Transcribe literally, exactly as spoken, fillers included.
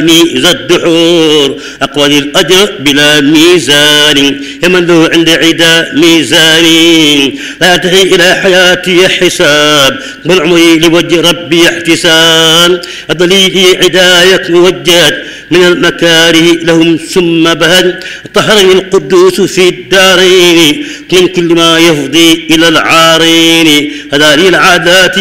ذا الدحور أقوى الأجر بلا ميزان يا من له عند عدا ميزان لا ينتهي إلى حياتي حساب بل عمري لوجه ربي احتساب الضليل عداية موجهت من المكاره لهم ثم بهد طهرني القدوس في الدارين من كل ما يفضي إلى العارين هذا لي العادات